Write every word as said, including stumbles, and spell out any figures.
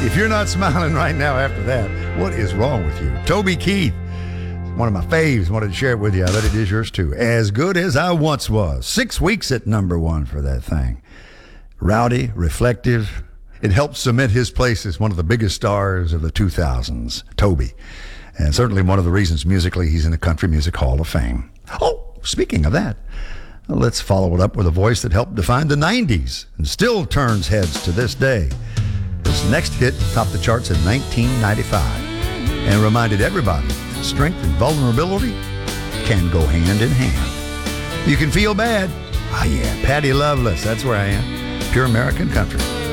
If you're not smiling right now after that, what is wrong with you? Toby Keith, one of my faves, wanted to share it with you. I bet it is yours too. As Good As I Once Was. Six weeks at number one for that thing. Rowdy, reflective. It helped cement his place as one of the biggest stars of the two thousands, Toby. And certainly one of the reasons musically he's in the Country Music Hall of Fame. Oh, speaking of that, let's follow it up with a voice that helped define the nineties and still turns heads to this day. This next hit topped the charts in nineteen ninety-five and reminded everybody that strength and vulnerability can go hand in hand. You can feel bad. Ah, yeah, Patty Loveless, that's where I am. Pure American Country.